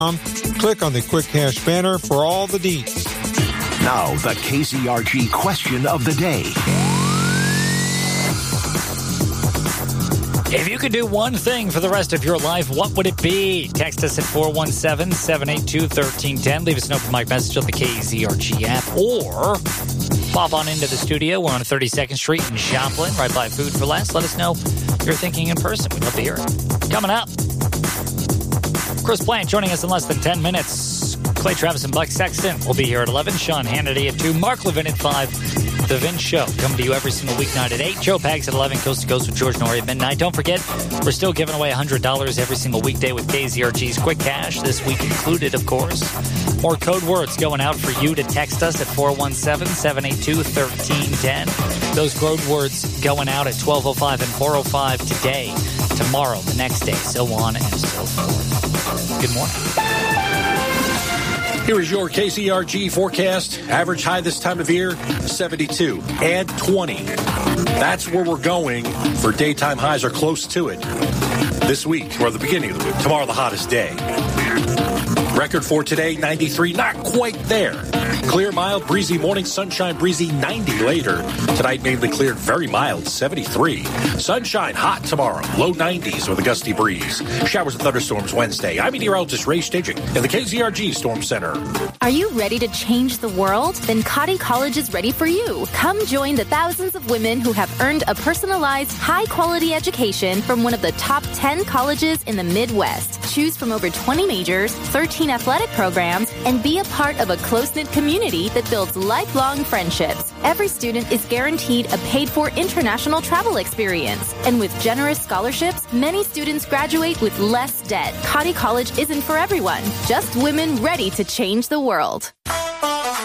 Click on the Quick Cash banner for all the deets. Now, the KZRG question of the day. If you could do one thing for the rest of your life, what would it be? Text us at 417-782-1310. Leave us an open mic message on the KZRG app. Or pop on into the studio. We're on 32nd Street in Joplin, right by Food for Less. Let us know you're thinking in person. We'd love to hear it. Coming up, Chris Plant joining us in less than 10 minutes. Clay Travis and Buck Sexton will be here at 11. Sean Hannity at 2. Mark Levin at 5. The Vince Show coming to you every single weeknight at 8. Joe Pags at 11. Coast to Coast with George Norrie at midnight. Don't forget, we're still giving away $100 every single weekday with KZRG's Quick Cash. This week included, of course. More code words going out for you to text us at 417-782-1310. Those code words going out at 12:05 and 4:05 today, tomorrow, the next day, so on and so forth. Good morning. Here is your KZRG forecast. Average high this time of year, 72. Add 20. That's where we're going for daytime highs or close to it this week, or the beginning of the week. Tomorrow, the hottest day. Record for today, 93. Not quite there. Clear, mild, breezy morning. Sunshine, breezy, 90 later. Tonight, mainly cleared, very mild, 73. Sunshine, hot tomorrow. Low 90s with a gusty breeze. Showers and thunderstorms Wednesday. I'm meteorologist Ray Staging in the KZRG Storm Center. Are you ready to change the world? Then Cottey College is ready for you. Come join the thousands of women who have earned a personalized, high-quality education from one of the top 10 colleges in the Midwest. Choose from over 20 majors, 13 athletic programs, and be a part of a close-knit community that builds lifelong friendships. Every student is guaranteed a paid-for international travel experience. And with generous scholarships, many students graduate with less debt. Cottey College isn't for everyone, just women ready to change the world.